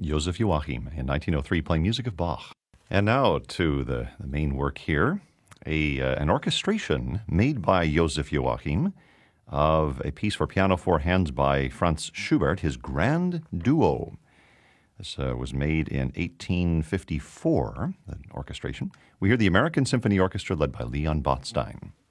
Joseph Joachim in 1903 playing music of Bach. And now to the main work here, an orchestration made by Joseph Joachim of a piece for piano, four hands by Franz Schubert, his Grand Duo. This was made in 1854, an orchestration. We hear the American Symphony Orchestra led by Leon Botstein.